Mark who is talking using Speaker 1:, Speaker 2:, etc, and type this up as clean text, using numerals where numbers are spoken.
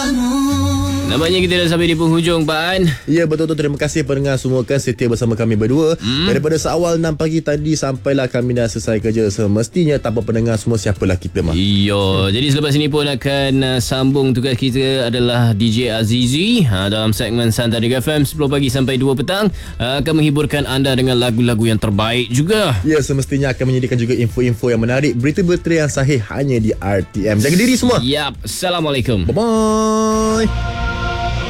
Speaker 1: Nampaknya kita dah sampai di penghujung, Pak An.
Speaker 2: Ya, betul-betul. Terima kasih pendengar semua kan setia bersama kami berdua. Daripada seawal 6 pagi tadi sampailah kami dah selesai kerja. Semestinya tanpa pendengar semua, siapalah kita mah.
Speaker 1: Iya. Jadi selepas ini pun akan sambung. Tugas kita adalah DJ Azizi dalam segmen Santai Dega FM 10 pagi sampai 2 petang. Akan menghiburkan anda dengan lagu-lagu yang terbaik juga.
Speaker 2: Ya, semestinya akan menyediakan juga info-info yang menarik, berita-berita yang sahih hanya di RTM. Jaga diri semua.
Speaker 1: Yap. Assalamualaikum.
Speaker 2: Bye-bye.